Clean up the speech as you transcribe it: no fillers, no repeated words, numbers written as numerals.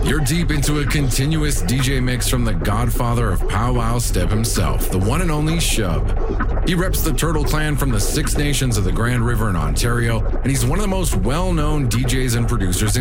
You're deep into a continuous DJ mix from the godfather of powwow step himself, the one and only Shub. He reps the Turtle Clan from the Six Nations of the Grand River in Ontario, and he's one of the most well-known DJs and producers in